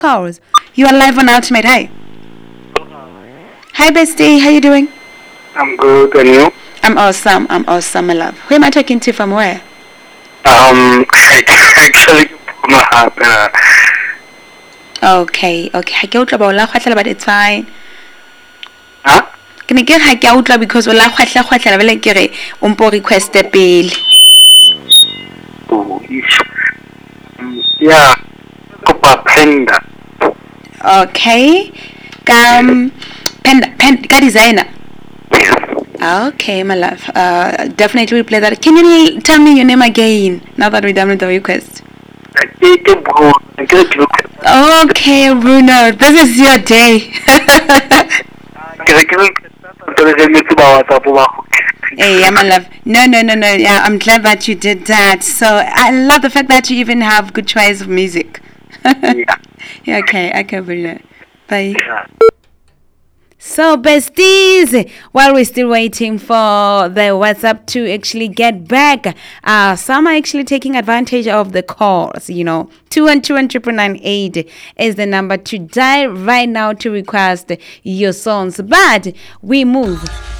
calls. You are live on Ultimate. Hi. Hi, bestie. How you doing? I'm good, and you? I'm awesome. I'm awesome, my love. Who am I talking to from where? Actually, Okay. Ha ke utlwa ba o la kgwatlela, but it's fine. huh? Ke ne ke re ha ke a utlwa because o la kgwatlela bele ke re o mpo request pele. Oh, yeah, Copa Panda. Okay. Ka designer. Yes. Okay, my love. Definitely we play that. Can you tell me your name again now that we're done with the request? Okay, Bruno, this is your day. Hey, my love. No. Yeah, I'm glad that you did that. So I love the fact that you even have good choice of music. Yeah. Okay, Bruno. Bye. Yeah. So, besties, while we're still waiting for the WhatsApp to actually get back, some are actually taking advantage of the calls. 212-998 is the number to dial right now to request your songs. But we move